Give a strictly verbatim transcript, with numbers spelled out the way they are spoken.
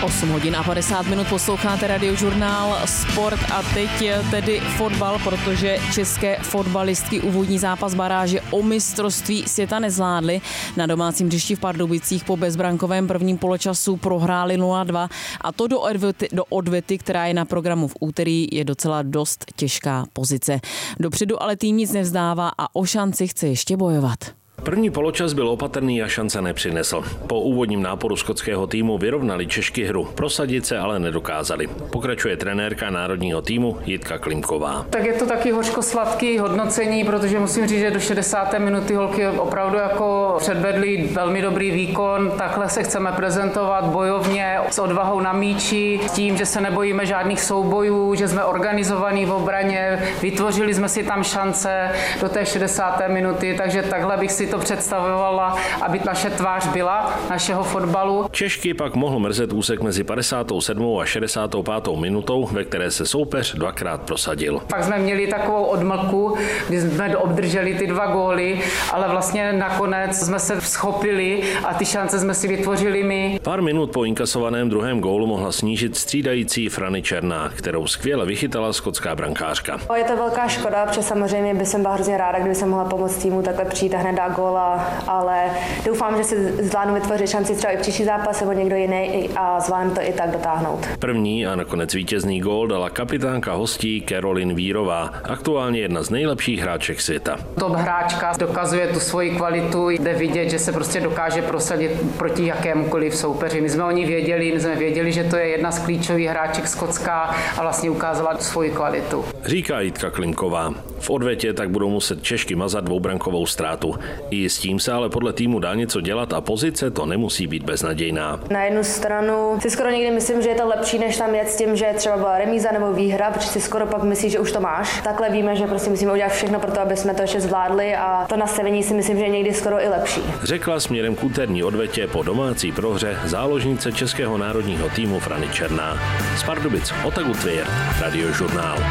osm hodin a padesát minut posloucháte Radiožurnál Sport a teď tedy fotbal, protože české fotbalistky úvodní zápas baráže o mistrovství světa nezvládly. Na domácím hřišti v Pardubicích po bezbrankovém prvním poločasu prohráli nula dva a to do odvety, do odvety, která je na programu v úterý, je docela dost těžká pozice. Dopředu ale tým nic nevzdává a o šanci chce ještě bojovat. První poločas byl opatrný a šance nepřinesl. Po úvodním náporu skotského týmu vyrovnali Češky hru. Prosadit se ale nedokázali. Pokračuje trenérka národního týmu Jitka Klimková. Tak je to taky hořko-sladký hodnocení, protože musím říct, že do šedesáté minuty holky opravdu jako předvedly velmi dobrý výkon. Takhle se chceme prezentovat bojovně, s odvahou na míči, s tím, že se nebojíme žádných soubojů, že jsme organizovaní v obraně, vytvořili jsme si tam šance do té šedesáté minuty, takže takhle bych si to představovala, aby naše tvář byla našeho fotbalu. Češky pak mohl mrzet úsek mezi padesátou sedmou a šedesátou pátou minutou, ve které se soupeř dvakrát prosadil. Pak jsme měli takovou odmlku, kdy jsme obdrželi ty dva góly, ale vlastně nakonec jsme se schopili a ty šance jsme si vytvořili my. Pár minut po inkasovaném druhém gólu mohla snížit střídající Frany Černá, kterou skvěle vychytala skotská brankářka. Je to velká škoda, protože samozřejmě bych byla hrozně ráda, kdyby jsem mohla pomoct týmu takhle přijít a hned dát góla, ale doufám, že si zvládnu vytvořit šanci třeba i příští zápas nebo někdo jiný a zvládnu to i tak dotáhnout. První a nakonec vítězný gól dala kapitánka hostí Caroline Vírová, aktuálně jedna z nejlepších hráček světa. Top hráčka dokazuje tu svoji kvalitu, jde vidět, že se prostě dokáže prosadit proti jakémukoliv soupeři. My jsme o ní věděli, my jsme věděli, že to je jedna z klíčových hráček skotská a vlastně ukázala svoji kvalitu. Říká Jitka Klimková. V odvetě tak budou muset Češky mazat dvoubrankovou ztrátu. I s tím se ale podle týmu dá něco dělat a pozice to nemusí být beznadějná. Na jednu stranu si skoro někdy myslím, že je to lepší, než tam jet s tím, že třeba byla remíza nebo výhra, protože si skoro pak myslíš, že už to máš. Takhle víme, že prostě musíme udělat všechno pro to, aby jsme to ještě zvládli a to nastavení si myslím, že je někdy skoro i lepší. Řekla směrem k úterní odvetě po domácí prohře záložnice českého národního týmu Frany Černá. Z Pardubic Otaku Tvěr, Radiožurnál.